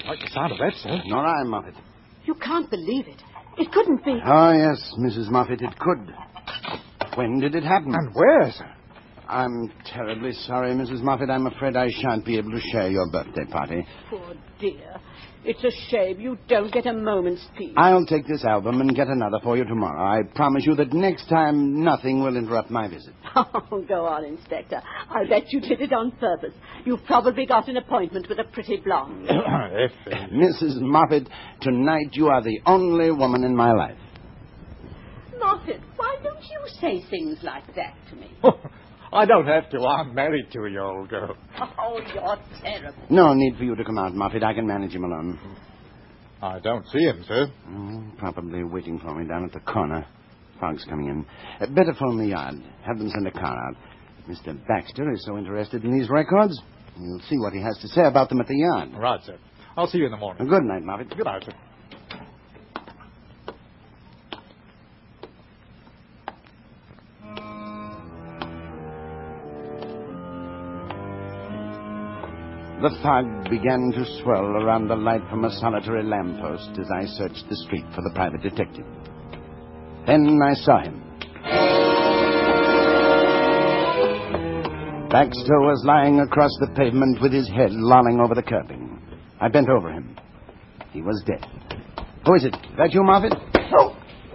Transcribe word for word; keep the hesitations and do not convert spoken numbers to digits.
like the sound of that, sir. Nor I, Moffat. You can't believe it. It couldn't be. Oh, yes, Missus Moffat, it could. When did it happen? And where, sir? I'm terribly sorry, Missus Moffat. I'm afraid I shan't be able to share your birthday party. Poor dear. It's a shame you don't get a moment's peace. I'll take this album and get another for you tomorrow. I promise you that next time nothing will interrupt my visit. Oh, go on, Inspector. I'll bet you did it on purpose. You've probably got an appointment with a pretty blonde. if, uh... Missus Moffat, tonight you are the only woman in my life. Moffat, why don't you say things like that to me? I don't have to. I'm married to a you old girl. Oh, you're terrible. No need for you to come out, Moffat. I can manage him alone. I don't see him, sir. Oh, probably waiting for me down at the corner. Fog's coming in. Uh, better phone the yard. Have them send a car out. Mister Baxter is so interested in these records. You'll see what he has to say about them at the yard. Right, sir. I'll see you in the morning. Good night, Moffat. Good night, sir. The fog began to swirl around the light from a solitary lamppost as I searched the street for the private detective. Then I saw him. Baxter was lying across the pavement with his head lolling over the curbing. I bent over him. He was dead. Who is it? That you, Moffat? Oh,